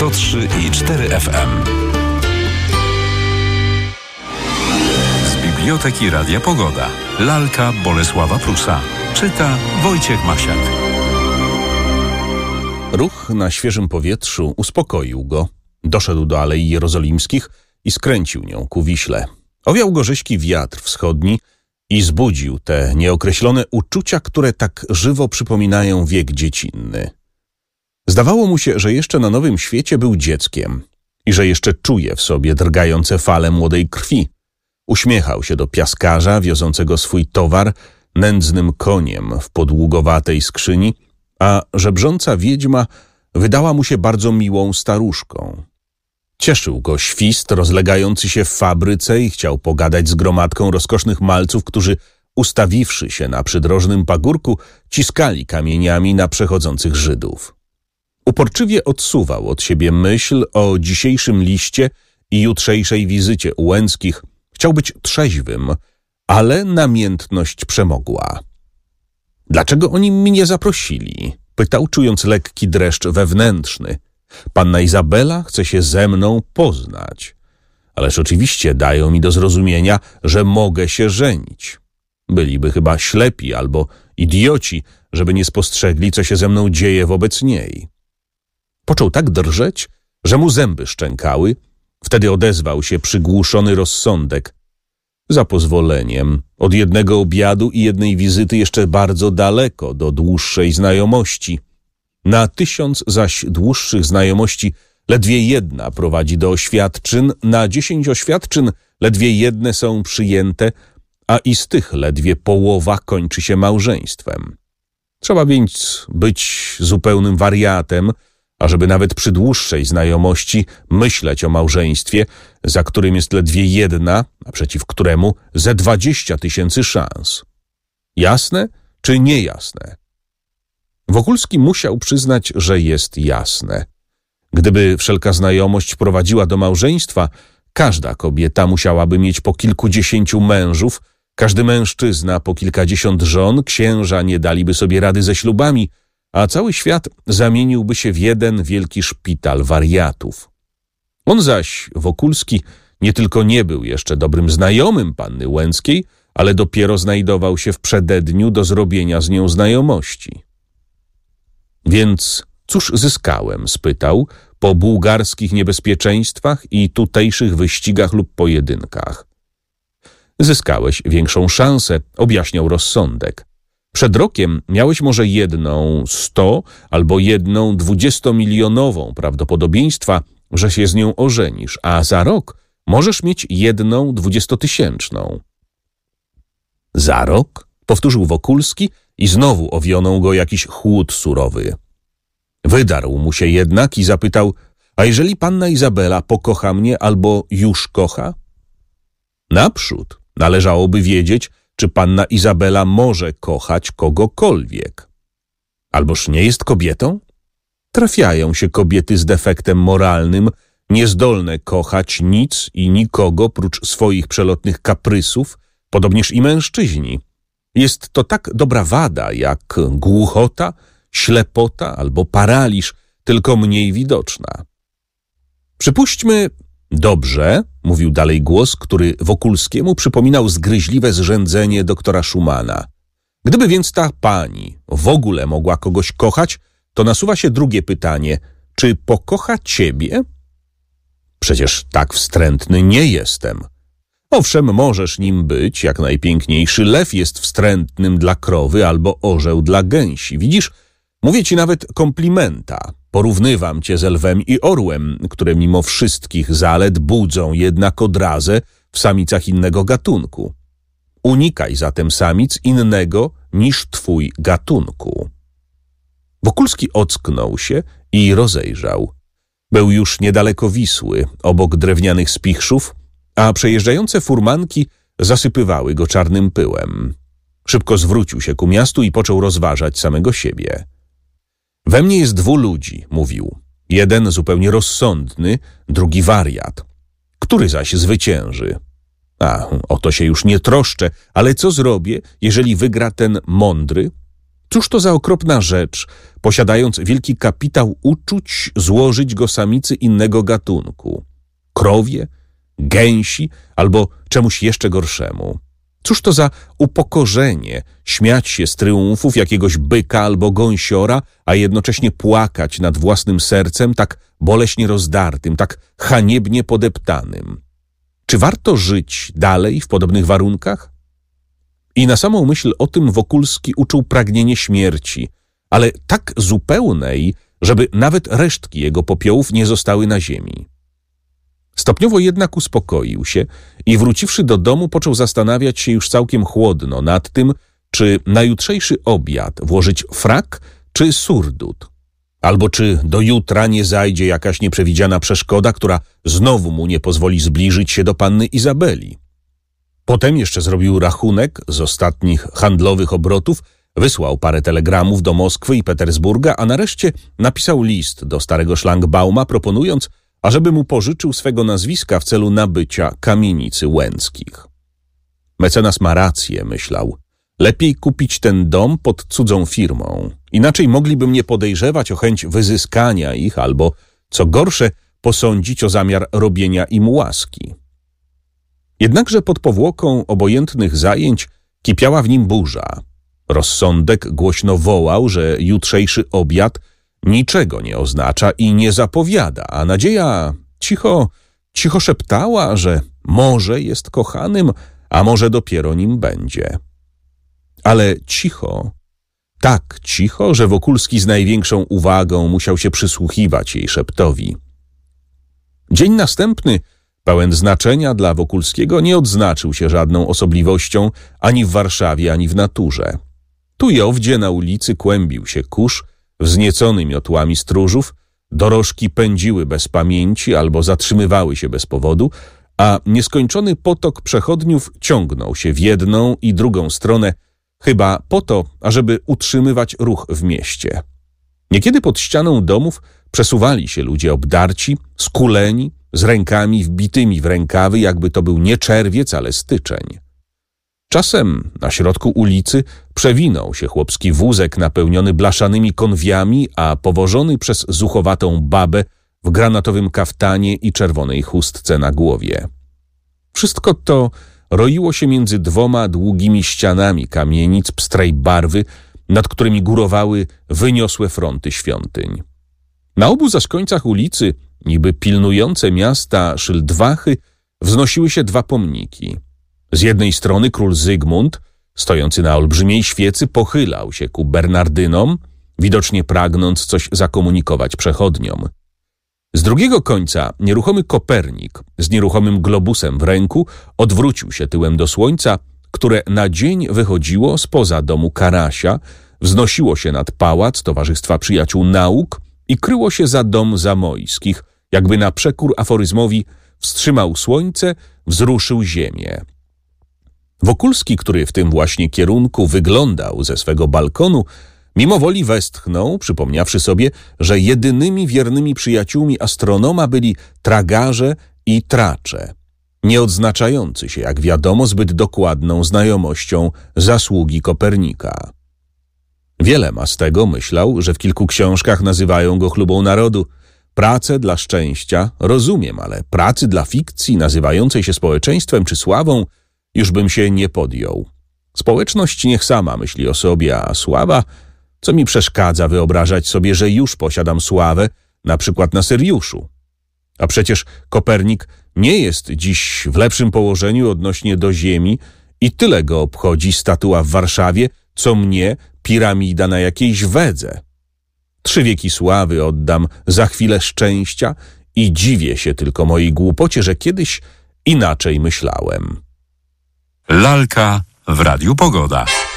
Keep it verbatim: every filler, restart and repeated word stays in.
sto trzy i cztery F M. Z Biblioteki Radia Pogoda. Lalka Bolesława Prusa. Czyta Wojciech Masiak. Ruch na świeżym powietrzu uspokoił go. Doszedł do Alei Jerozolimskich i skręcił nią ku Wiśle. Owiał go rześki wiatr wschodni i zbudził te nieokreślone uczucia, które tak żywo przypominają wiek dziecinny. Zdawało mu się, że jeszcze na nowym świecie był dzieckiem i że jeszcze czuje w sobie drgające fale młodej krwi. Uśmiechał się do piaskarza wiozącego swój towar nędznym koniem w podługowatej skrzyni, a żebrząca wiedźma wydała mu się bardzo miłą staruszką. Cieszył go świst rozlegający się w fabryce i chciał pogadać z gromadką rozkosznych malców, którzy, ustawiwszy się na przydrożnym pagórku, ciskali kamieniami na przechodzących Żydów. Uporczywie odsuwał od siebie myśl o dzisiejszym liście i jutrzejszej wizycie u Łęckich. Chciał być trzeźwym, ale namiętność przemogła. Dlaczego oni mnie nie zaprosili? Pytał, czując lekki dreszcz wewnętrzny. Panna Izabela chce się ze mną poznać. Ależ oczywiście dają mi do zrozumienia, że mogę się żenić. Byliby chyba ślepi albo idioci, żeby nie spostrzegli, co się ze mną dzieje wobec niej. Począł tak drżeć, że mu zęby szczękały. Wtedy odezwał się przygłuszony rozsądek. Za pozwoleniem, od jednego obiadu i jednej wizyty jeszcze bardzo daleko do dłuższej znajomości. Na tysiąc zaś dłuższych znajomości ledwie jedna prowadzi do oświadczyn, na dziesięć oświadczyn ledwie jedne są przyjęte, a i z tych ledwie połowa kończy się małżeństwem. Trzeba więc być zupełnym wariatem, ażeby nawet przy dłuższej znajomości myśleć o małżeństwie, za którym jest ledwie jedna, a przeciw któremu ze dwadzieścia tysięcy szans. Jasne czy niejasne? Wokulski musiał przyznać, że jest jasne. Gdyby wszelka znajomość prowadziła do małżeństwa, każda kobieta musiałaby mieć po kilkudziesięciu mężów, każdy mężczyzna po kilkadziesiąt żon, księża nie daliby sobie rady ze ślubami, a cały świat zamieniłby się w jeden wielki szpital wariatów. On zaś, Wokulski, nie tylko nie był jeszcze dobrym znajomym panny Łęckiej, ale dopiero znajdował się w przededniu do zrobienia z nią znajomości. Więc cóż zyskałem, spytał, po bułgarskich niebezpieczeństwach i tutejszych wyścigach lub pojedynkach. Zyskałeś większą szansę, objaśniał rozsądek. Przed rokiem miałeś może jedną sto albo jedną dwudziestomilionową prawdopodobieństwa, że się z nią ożenisz, a za rok możesz mieć jedną dwudziestotysięczną. Za rok? Powtórzył Wokulski i znowu owionął go jakiś chłód surowy. Wydarł mu się jednak i zapytał, a jeżeli panna Izabela pokocha mnie albo już kocha? Naprzód należałoby wiedzieć, czy panna Izabela może kochać kogokolwiek. Alboż nie jest kobietą? Trafiają się kobiety z defektem moralnym, niezdolne kochać nic i nikogo prócz swoich przelotnych kaprysów, podobnież i mężczyźni. Jest to tak dobra wada, jak głuchota, ślepota albo paraliż, tylko mniej widoczna. Przypuśćmy, dobrze, mówił dalej głos, który Wokulskiemu przypominał zgryźliwe zrzędzenie doktora Schumana. Gdyby więc ta pani w ogóle mogła kogoś kochać, to nasuwa się drugie pytanie, czy pokocha ciebie? Przecież tak wstrętny nie jestem. Owszem, możesz nim być, jak najpiękniejszy lew jest wstrętnym dla krowy albo orzeł dla gęsi. Widzisz, mówię ci nawet komplimenta. Porównywam cię z lwem i orłem, które mimo wszystkich zalet budzą jednak odrazę w samicach innego gatunku. Unikaj zatem samic innego niż twój gatunku. Wokulski ocknął się i rozejrzał. Był już niedaleko Wisły, obok drewnianych spichrzów, a przejeżdżające furmanki zasypywały go czarnym pyłem. Szybko zwrócił się ku miastu i począł rozważać samego siebie. We mnie jest dwu ludzi, mówił. Jeden zupełnie rozsądny, drugi wariat. Który zaś zwycięży? A, o to się już nie troszczę, ale co zrobię, jeżeli wygra ten mądry? Cóż to za okropna rzecz, posiadając wielki kapitał uczuć, złożyć go samicy innego gatunku. Krowie, gęsi albo czemuś jeszcze gorszemu. Cóż to za upokorzenie śmiać się z triumfów jakiegoś byka albo gąsiora, a jednocześnie płakać nad własnym sercem tak boleśnie rozdartym, tak haniebnie podeptanym. Czy warto żyć dalej w podobnych warunkach? I na samą myśl o tym Wokulski uczuł pragnienie śmierci, ale tak zupełnej, żeby nawet resztki jego popiołów nie zostały na ziemi. Stopniowo jednak uspokoił się i wróciwszy do domu począł zastanawiać się już całkiem chłodno nad tym, czy na jutrzejszy obiad włożyć frak czy surdut, albo czy do jutra nie zajdzie jakaś nieprzewidziana przeszkoda, która znowu mu nie pozwoli zbliżyć się do panny Izabeli. Potem jeszcze zrobił rachunek z ostatnich handlowych obrotów, wysłał parę telegramów do Moskwy i Petersburga, a nareszcie napisał list do starego szlangbauma, proponując, ażeby mu pożyczył swego nazwiska w celu nabycia kamienicy Łęckich. Mecenas ma rację, myślał. Lepiej kupić ten dom pod cudzą firmą. Inaczej mogliby mnie podejrzewać o chęć wyzyskania ich albo, co gorsze, posądzić o zamiar robienia im łaski. Jednakże pod powłoką obojętnych zajęć kipiała w nim burza. Rozsądek głośno wołał, że jutrzejszy obiad niczego nie oznacza i nie zapowiada, a nadzieja cicho, cicho szeptała, że może jest kochanym, a może dopiero nim będzie. Ale cicho, tak cicho, że Wokulski z największą uwagą musiał się przysłuchiwać jej szeptowi. Dzień następny, pełen znaczenia dla Wokulskiego, nie odznaczył się żadną osobliwością ani w Warszawie, ani w naturze. Tu i owdzie na ulicy kłębił się kurz, wzniecony miotłami stróżów, dorożki pędziły bez pamięci albo zatrzymywały się bez powodu, a nieskończony potok przechodniów ciągnął się w jedną i drugą stronę, chyba po to, ażeby utrzymywać ruch w mieście. Niekiedy pod ścianą domów przesuwali się ludzie obdarci, skuleni, z rękami wbitymi w rękawy, jakby to był nie czerwiec, ale styczeń. Czasem na środku ulicy przewinął się chłopski wózek napełniony blaszanymi konwiami, a powożony przez zuchowatą babę w granatowym kaftanie i czerwonej chustce na głowie. Wszystko to roiło się między dwoma długimi ścianami kamienic pstrej barwy, nad którymi górowały wyniosłe fronty świątyń. Na obu zaś końcach ulicy, niby pilnujące miasta szyldwachy, wznosiły się dwa pomniki. Z jednej strony król Zygmunt, stojący na olbrzymiej świecy, pochylał się ku Bernardynom, widocznie pragnąc coś zakomunikować przechodniom. Z drugiego końca nieruchomy Kopernik z nieruchomym globusem w ręku odwrócił się tyłem do słońca, które na dzień wychodziło spoza domu Karasia, wznosiło się nad pałac Towarzystwa Przyjaciół Nauk i kryło się za dom Zamojskich, jakby na przekór aforyzmowi wstrzymał słońce, wzruszył ziemię. Wokulski, który w tym właśnie kierunku wyglądał ze swego balkonu, mimowoli westchnął, przypomniawszy sobie, że jedynymi wiernymi przyjaciółmi astronoma byli tragarze i tracze, nie odznaczający się, jak wiadomo, zbyt dokładną znajomością zasługi Kopernika. Wiele ma z tego, myślał, że w kilku książkach nazywają go chlubą narodu. Pracę dla szczęścia rozumiem, ale pracy dla fikcji nazywającej się społeczeństwem czy sławą już bym się nie podjął. Społeczność niech sama myśli o sobie, a sława, co mi przeszkadza wyobrażać sobie, że już posiadam sławę, na przykład na Syriuszu. A przecież Kopernik nie jest dziś w lepszym położeniu odnośnie do Ziemi i tyle go obchodzi statua w Warszawie, co mnie piramida na jakiejś wedze. Trzy wieki sławy oddam za chwilę szczęścia i dziwię się tylko mojej głupocie, że kiedyś inaczej myślałem. Lalka w Radiu Pogoda.